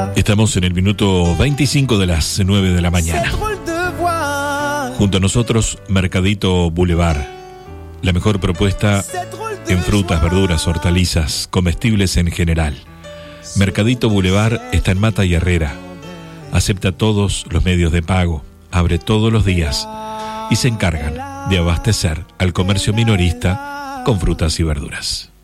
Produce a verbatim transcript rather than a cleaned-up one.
Estamos en el minuto veinticinco de las nueve de la mañana. Junto a nosotros, Mercadito Boulevard. La mejor propuesta en frutas, verduras, hortalizas, comestibles en general. Mercadito Boulevard está en Mata y Herrera. Acepta todos los medios de pago, abre todos los días y se encargan de abastecer al comercio minorista con frutas y verduras.